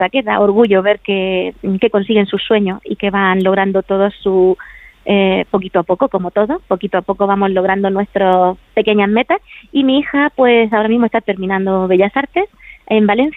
que da orgullo ver que consiguen sus sueños y que van logrando todo su poquito a poco, como todo, poquito a poco vamos logrando nuestras pequeñas metas. Y mi hija pues ahora mismo está terminando Bellas Artes en Valencia